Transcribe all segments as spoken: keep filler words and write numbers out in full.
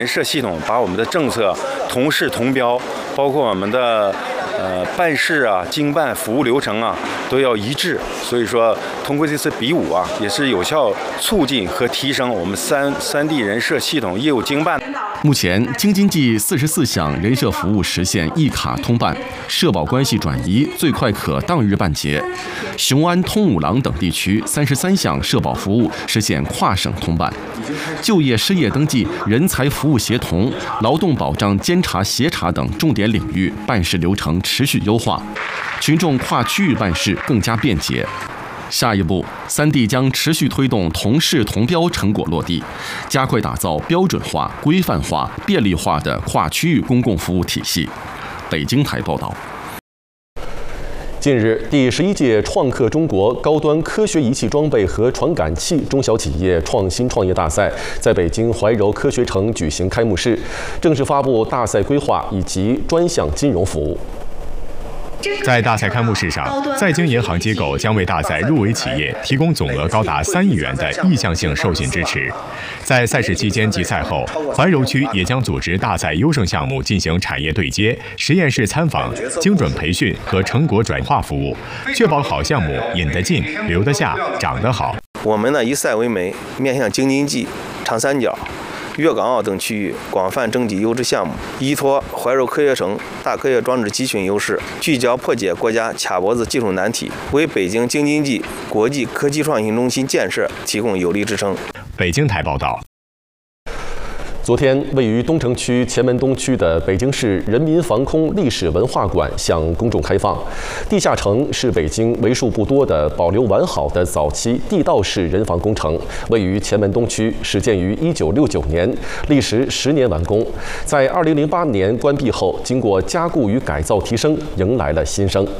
人社系统把我们的政策同事同标，包括我们的呃办事啊、经办服务流程啊都要一致。所以说，通过这次比武啊，也是有效促进和提升我们三三地人社系统业务经办。 目前，京津冀四十四项人社服务实现一卡通办，社保关系转移最快可当日办结。雄安、通武廊等地区三十三项社保服务实现跨省通办。就业失业登记、人才服务协同、劳动保障监察协查等重点领域办事流程持续优化，群众跨区域办事更加便捷。下一步，三地将持续推动同事同标成果落地，加快打造标准化、规范化、便利化的跨区域公共服务体系。北京台报道。 近日，第十一届创客中国高端科学仪器装备和传感器中小企业创新创业大赛在北京怀柔科学城举行开幕式，正式发布大赛规划以及专项金融服务。 在大赛开幕式上，在京银行机构将为大赛入围企业提供总额高达三亿元的意向性授信支持。在赛事期间及赛后，怀柔区也将组织大赛优胜项目进行产业对接、实验室参访、精准培训和成果转化服务，确保好项目引得进、留得下、长得好。 我们呢以赛为媒，面向京津冀、长三角、粤港澳等区域广泛征集优质项目，依托怀柔科学城大科学装置集群优势，聚焦破解国家卡脖子技术难题，为北京京津冀国际科技创新中心建设提供有力支撑。 北京台报道。 昨天，位于东城区前门东区的北京市人民防空历史文化馆向公众开放。地下城是北京为数不多的保留完好的早期地道式人防工程，位于前门东区，始建于一九六九年，历时十年完工。在二零零八年关闭后，经过加固与改造提升，迎来了新生。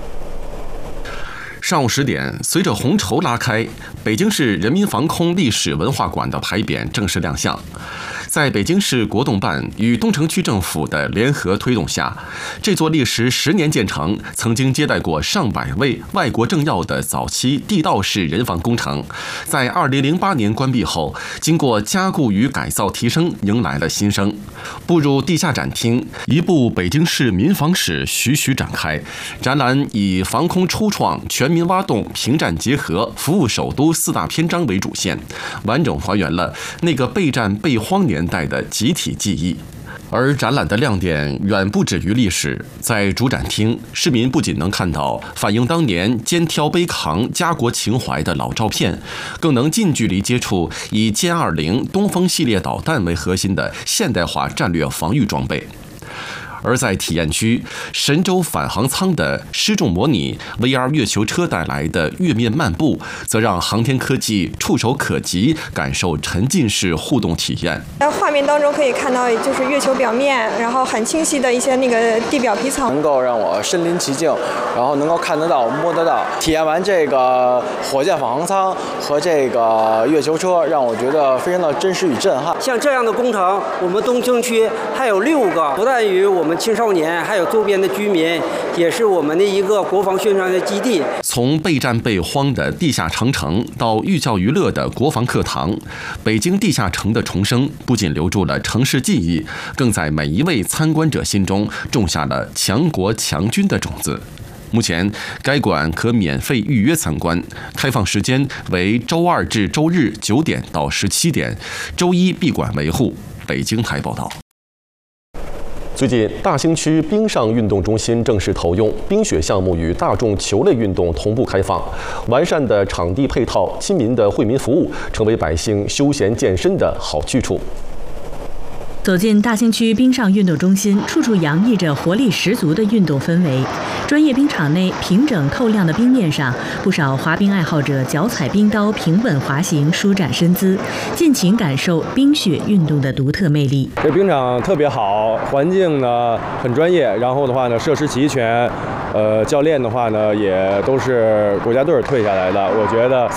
上午十点，随着红绸拉开，北京市人民防空历史文化馆的牌匾正式亮相。在北京市国动办与东城区政府的联合推动下，这座历时十年建成、曾经接待过上百位外国政要的早期地道式人防工程，在二零零八年关闭后，经过加固与改造提升，迎来了新生。步入地下展厅，一部北京市民防史徐徐展开。展览以防空初创、全民挖洞、平战结合、服务首都四大篇章为主线，完整还原了那个备战备荒年代的集体记忆。而展览的亮点远不止于历史，在主展厅，市民不仅能看到反映当年肩挑背扛家国情怀的老照片，更能近距离接触以歼二零东风系列导弹为核心的现代化战略防御装备。而在体验区，神舟返航舱的失重模拟、V R 月球车带来的月面漫步，则让航天科技触手可及，感受沉浸式互动体验。 在画面当中可以看到，就是月球表面，然后很清晰的一些那个地表皮层， 能够让我身临其境，然后能够看得到、摸得到。体验完这个火箭返航舱和这个月球车，让我觉得非常的真实与震撼。 像这样的工程，我们东城区还有六个，不但于我们我们青少年还有周边的居民，也是我们的一个国防宣传的基地。 从备战备荒的地下长城到寓教于乐的国防课堂，北京地下城的重生不仅留住了城市记忆，更在每一位参观者心中种下了强国强军的种子。目前，该馆可免费预约参观，开放时间为周二至周日九点到十七点，周一闭馆维护。北京台报道。 最近，大兴区冰上运动中心正式投用，冰雪项目与大众球类运动同步开放，完善的场地配套、亲民的惠民服务，成为百姓休闲健身的好去处。 走进大兴区冰上运动中心，处处洋溢着活力十足的运动氛围。专业冰场内平整透亮的冰面上，不少滑冰爱好者脚踩冰刀，平稳滑行，舒展身姿，尽情感受冰雪运动的独特魅力。 这冰场特别好，环境呢很专业，然后的话呢设施齐全，呃，教练的话呢也都是国家队退下来的，我觉得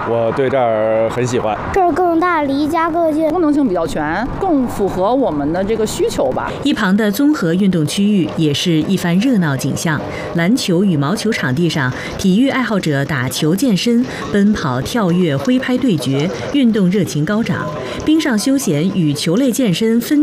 我对这儿很喜欢。 这儿更大，离家更近， 功能性比较全，更符合我们的这个需求吧。 一旁的综合运动区域也是一番热闹景象。篮球、羽毛球场地上，体育爱好者打球健身、奔跑、跳跃、挥拍对决，运动热情高涨。冰上休闲与球类健身分